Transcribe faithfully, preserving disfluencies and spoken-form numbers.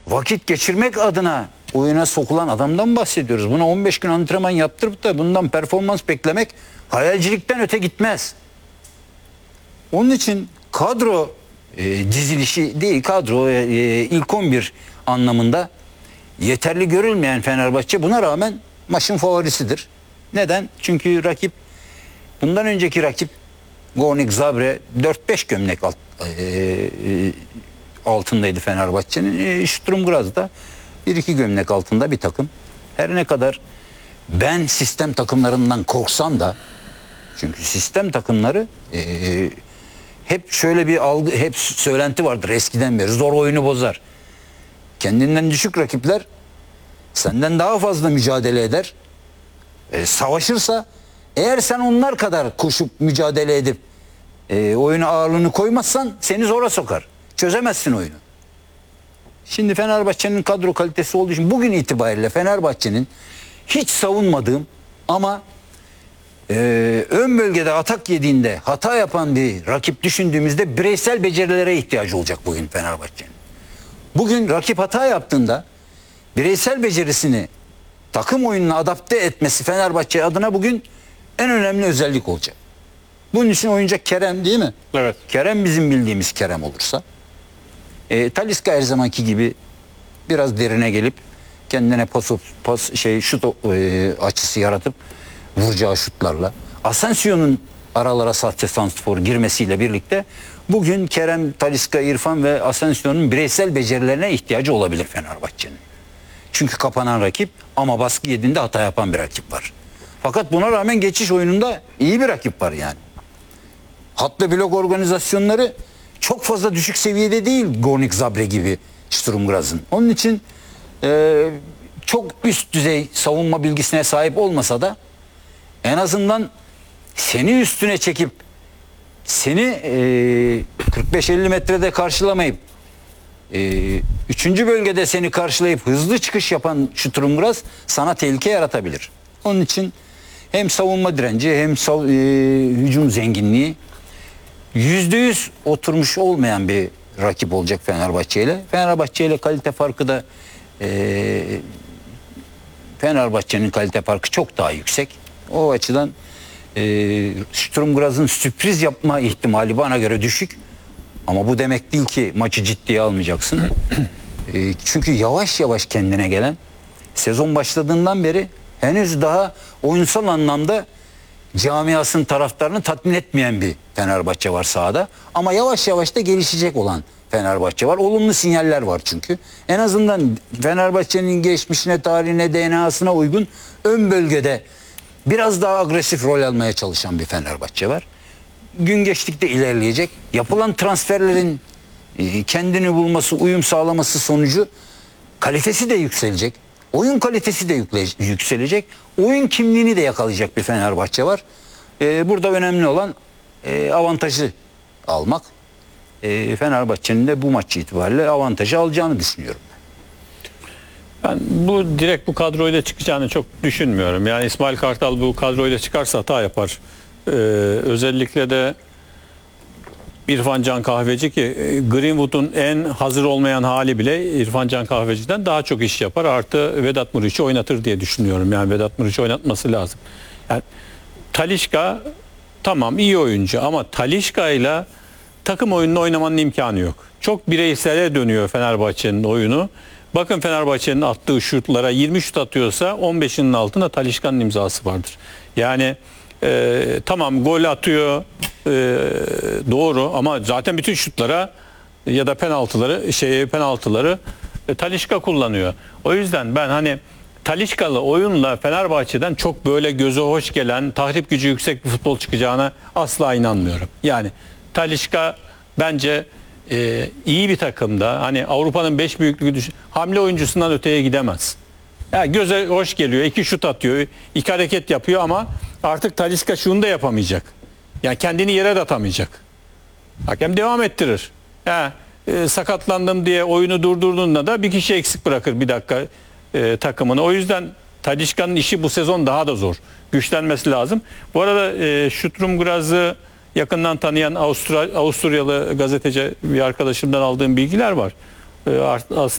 vakit geçirmek adına oyuna sokulan adamdan bahsediyoruz. Buna on beş gün antrenman yaptırıp da bundan performans beklemek hayalcilikten öte gitmez. Onun için kadro e, dizilişi değil, kadro e, ilk on bir anlamında yeterli görülmeyen Fenerbahçe buna rağmen maçın favorisidir. Neden? Çünkü rakip, bundan önceki rakip Gornik Zabre dört beş gömlek alt, e, e, altındaydı Fenerbahçe'nin. E, Sturm Graz da bir iki gömlek altında bir takım. Her ne kadar ben sistem takımlarından korksam da, çünkü sistem takımları e, hep şöyle bir algı, hep söylenti vardır eskiden beri. Zor oyunu bozar. Kendinden düşük rakipler senden daha fazla mücadele eder. E, savaşırsa eğer sen onlar kadar koşup mücadele edip e, oyuna ağırlığını koymazsan seni zora sokar. Çözemezsin oyunu. Şimdi Fenerbahçe'nin kadro kalitesi olduğu için bugün itibariyle Fenerbahçe'nin hiç savunmadığım ama e, ön bölgede atak yediğinde hata yapan bir rakip düşündüğümüzde bireysel becerilere ihtiyacı olacak bugün Fenerbahçe'nin. Bugün rakip hata yaptığında bireysel becerisini takım oyununa adapte etmesi Fenerbahçe adına bugün en önemli özellik olacak. Bunun için oyuncak Kerem değil mi? Evet. Kerem bizim bildiğimiz Kerem olursa. E, Talisca her zamanki gibi biraz derine gelip kendine pas, pas şey şut e, açısı yaratıp vuracağı şutlarla. Asensio'nun aralara sahte santrfor girmesiyle birlikte bugün Kerem, Talisca, İrfan ve Asensio'nun bireysel becerilerine ihtiyacı olabilir Fenerbahçe'nin. Çünkü kapanan rakip ama baskı yediğinde hata yapan bir rakip var. Fakat buna rağmen geçiş oyununda iyi bir rakip var yani. Hat ve blok organizasyonları çok fazla düşük seviyede değil Gornik Zabre gibi Sturm Graz'ın. Onun için e, çok üst düzey savunma bilgisine sahip olmasa da en azından seni üstüne çekip seni e, kırk beş elli metrede karşılamayıp e, üçüncü bölgede seni karşılayıp hızlı çıkış yapan Sturm Graz sana tehlike yaratabilir. Onun için hem savunma direnci hem sav, e, hücum zenginliği yüzde yüz oturmuş olmayan bir rakip olacak Fenerbahçe ile. Fenerbahçe ile kalite farkı da e, Fenerbahçe'nin kalite farkı çok daha yüksek. O açıdan e, Sturm Graz'ın sürpriz yapma ihtimali bana göre düşük. Ama bu demek değil ki maçı ciddiye almayacaksın. e, çünkü yavaş yavaş kendine gelen, sezon başladığından beri henüz daha oyunsal anlamda camiasının taraftarını tatmin etmeyen bir Fenerbahçe var sahada. Ama yavaş yavaş da gelişecek olan Fenerbahçe var. Olumlu sinyaller var çünkü. En azından Fenerbahçe'nin geçmişine, tarihine, D N A'sına uygun ön bölgede biraz daha agresif rol almaya çalışan bir Fenerbahçe var. Gün geçtikçe ilerleyecek. Yapılan transferlerin kendini bulması, uyum sağlaması sonucu kalitesi de yükselecek. Oyun kalitesi de yükselecek. Oyun kimliğini de yakalayacak bir Fenerbahçe var. Ee, burada önemli olan e, avantajı almak. E, Fenerbahçe'nin de bu maç itibariyle avantajı alacağını düşünüyorum. Ben bu direkt bu kadroyla çıkacağını çok düşünmüyorum. Yani İsmail Kartal bu kadroyla çıkarsa hata yapar. Ee, özellikle de İrfan Can Kahveci ki Greenwood'un en hazır olmayan hali bile İrfan Can Kahveci'den daha çok iş yapar. Artı Vedat Muriç'i oynatır diye düşünüyorum. Yani Vedat Muriç'i oynatması lazım. Yani Talisca tamam iyi oyuncu ama Talisca ile takım oyununu oynamanın imkanı yok. Çok bireysele dönüyor Fenerbahçe'nin oyunu. Bakın Fenerbahçe'nin attığı şutlara yirmi şut atıyorsa on beşinin altında Talisca'nın imzası vardır. Yani e, tamam gol atıyor e, doğru ama zaten bütün şutlara ya da penaltıları şey penaltıları e, Talisca kullanıyor. O yüzden ben hani Talisca'lı oyunla Fenerbahçe'den çok böyle göze hoş gelen, tahrip gücü yüksek bir futbol çıkacağına asla inanmıyorum. Yani Talisca bence e, iyi bir takımda. Hani Avrupa'nın beş büyüklüğü düşün, hamle oyuncusundan öteye gidemez. Ya göze hoş geliyor. İki şut atıyor, iki hareket yapıyor ama artık Talisca şunu da yapamayacak. Yani kendini yere de atamayacak. Hakem devam ettirir. Ya, e, sakatlandım diye oyunu durdurduğunda da bir kişi eksik bırakır bir dakika e, takımını. O yüzden Talisca'nın işi bu sezon daha da zor. Güçlenmesi lazım. Bu arada e, Sturm Graz'ı yakından tanıyan Avusturya, Avusturyalı gazeteci bir arkadaşımdan aldığım bilgiler var. E, aslında